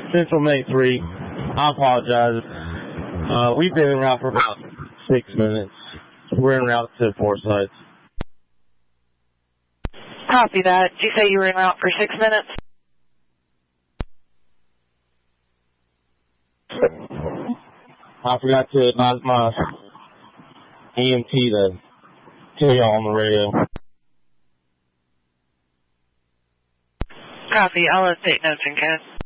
Central May 3. I apologize. We've been en route for about 6 minutes. We're en route to Forsyth. Copy that. Did you say you were en route for 6 minutes? I forgot to advise my EMT to tell y'all on the radio. Copy. I'll update notes and code.